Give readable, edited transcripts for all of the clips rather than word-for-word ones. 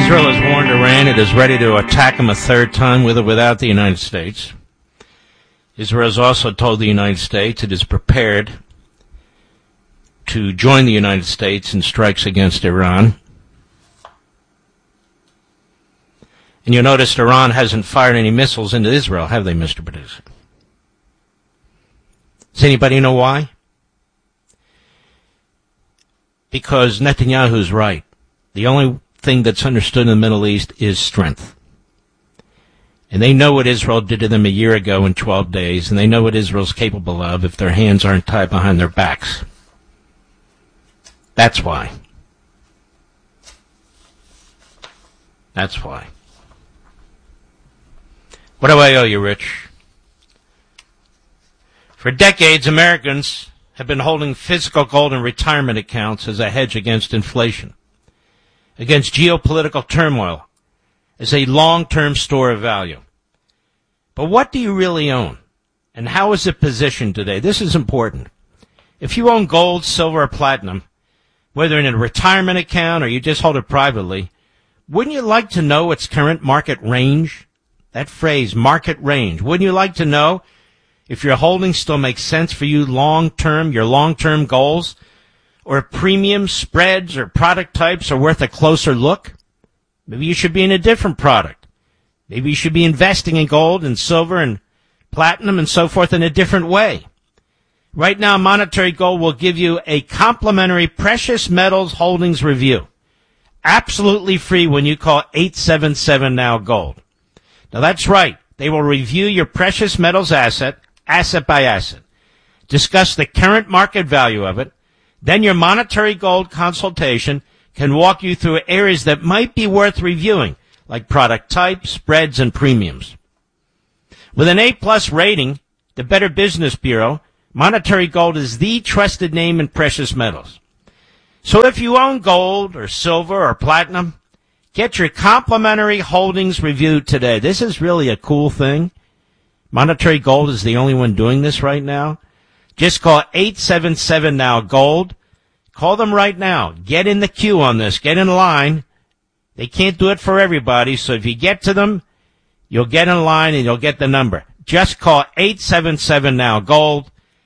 Israel has warned Iran it is ready to attack them a third time with or without the United States. Israel has also told the United States it is prepared to join the United States in strikes against Iran. And you noticed Iran hasn't fired any missiles into Israel, have they, Mr. Producer? Does anybody know why? Because Netanyahu's right. The only thing that's understood in the Middle East is strength. And they know what Israel did to them a year ago in 12 days, and they know what Israel's capable of if their hands aren't tied behind their backs. That's why. That's why. What do I owe you, Rich? For decades, Americans have been holding physical gold in retirement accounts as a hedge against inflation, against geopolitical turmoil, as a long-term store of value. But what do you really own? And how is it positioned today? This is important. If you own gold, silver, or platinum, whether in a retirement account or you just hold it privately, wouldn't you like to know its current market range? That phrase, market range. Wouldn't you like to know if your holdings still make sense for you long-term, your long-term goals? Or premium spreads or product types are worth a closer look? Maybe you should be in a different product. Maybe you should be investing in gold and silver and platinum and so forth in a different way. Right now, Monetary Gold will give you a complimentary precious metals holdings review. Absolutely free when you call 877-NOW-GOLD. Now that's right. They will review your precious metals asset by asset. Discuss the current market value of it. Then your Monetary Gold consultation can walk you through areas that might be worth reviewing, like product types, spreads, and premiums. With an A-plus rating, the Better Business Bureau, Monetary Gold is the trusted name in precious metals. So if you own gold or silver or platinum, get your complimentary holdings reviewed today. This is really a cool thing. Monetary Gold is the only one doing this right now. Just call 877-NOW-GOLD. Call them right now. Get in the queue on this. Get in line. They can't do it for everybody, so if you get to them, you'll get in line and you'll get the number. Just call 877-NOW-GOLD.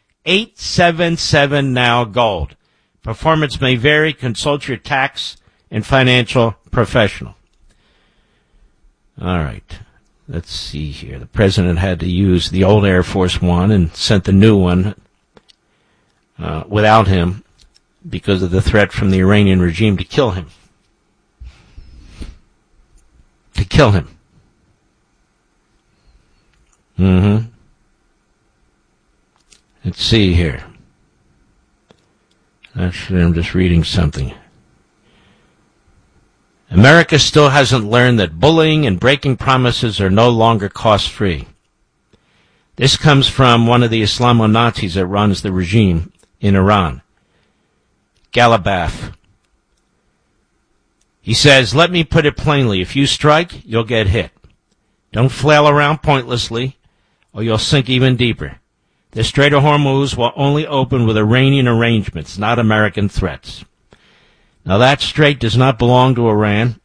877-NOW-GOLD. Performance may vary. Consult your tax and financial professional. All right. Let's see here. The president had to use the old Air Force One and sent the new one without him because of the threat from the Iranian regime to kill him. To kill him. Let's see here. Actually, I'm just reading something. America still hasn't learned that bullying and breaking promises are no longer cost-free. This comes from one of the Islamo-Nazis that runs the regime in Iran, Galibaf. He says, let me put it plainly, if you strike, you'll get hit. Don't flail around pointlessly, or you'll sink even deeper. The Strait of Hormuz will only open with Iranian arrangements, not American threats. Now that strait does not belong to Iran.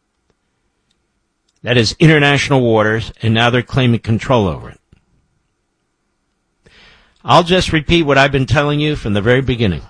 That is international waters, and now they're claiming control over it. I'll just repeat what I've been telling you from the very beginning.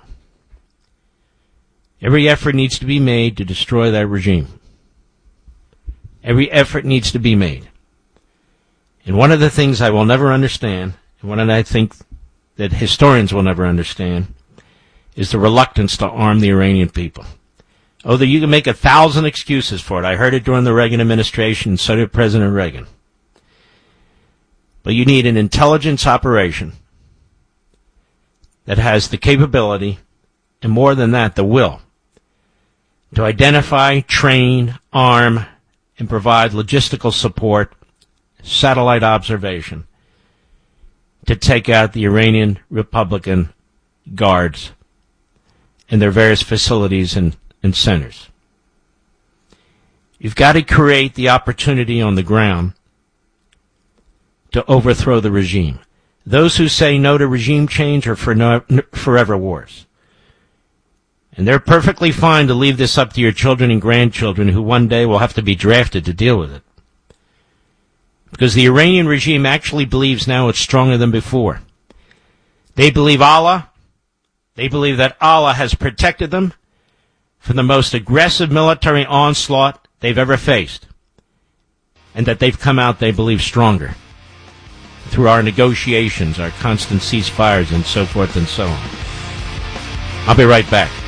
Every effort needs to be made to destroy that regime. Every effort needs to be made. And one of the things I will never understand, and one that I think that historians will never understand, is the reluctance to arm the Iranian people. Oh, you can make 1,000 excuses for it. I heard it during the Reagan administration, and so did President Reagan. But you need an intelligence operation that has the capability, and more than that, the will, to identify, train, arm, and provide logistical support, satellite observation, to take out the Iranian Republican Guards and their various facilities and centers. You've got to create the opportunity on the ground to overthrow the regime. Those who say no to regime change are for forever wars. And they're perfectly fine to leave this up to your children and grandchildren who one day will have to be drafted to deal with it. Because the Iranian regime actually believes now it's stronger than before. They believe Allah. They believe that Allah has protected them from the most aggressive military onslaught they've ever faced. And that they've come out, they believe, stronger. Through our negotiations, our constant ceasefires, and so forth and so on. I'll be right back.